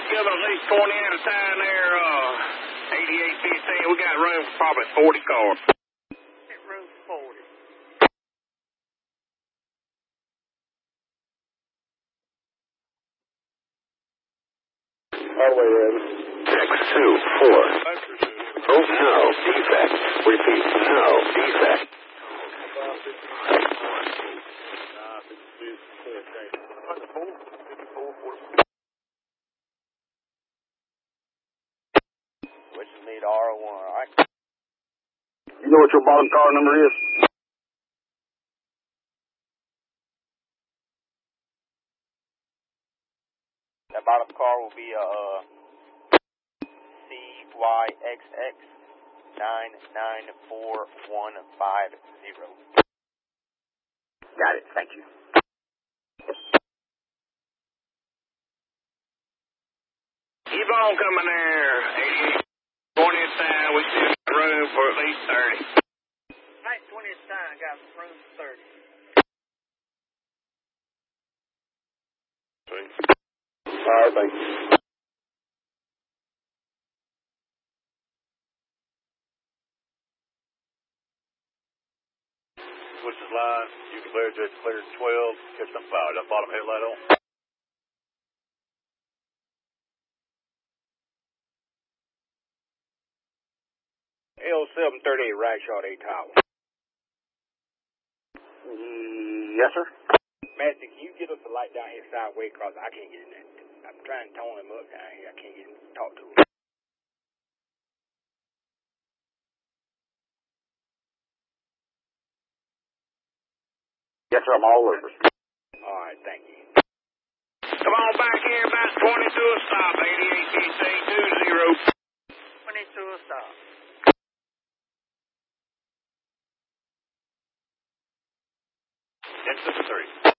together at least 20 at a time there, 8815. We got room for probably 40 cars. Room for 40. All the way in. X24. Oh, no, defect. Repeat, no, defect. Which is need R01, alright? You know what your bottom car number is? That bottom car will be CYXX 994150. Got it, thank you. Keep on coming there, 88, 20 at a time. We still got room for at least 30. Right, 20 at a time, got room for 30. All right, thank you. Switch this line. You can clear just clear 12. Catch them fire. That bottom headlight on. L738 right shot 8 tower. Yes, sir. Master, can you get us a light down here sideways? Because I can't get in that. I'm trying to tone him up down here. I can't get him to talk to him. Yes, sir, I'm all over. All right, thank you. Come on back here, about 20 to a stop, 8815 20. 20 to a stop. X53.